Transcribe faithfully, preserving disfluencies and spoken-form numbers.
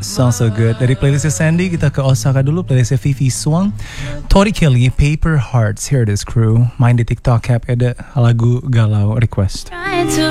Sounds so good. Dari playlistnya Sandy kita ke Osaka dulu. Playlistnya Vivi Swang, Tori Kelly, Paper Hearts. Here it is, crew. Main di TikTok, Cap ada lagu galau request. Trying to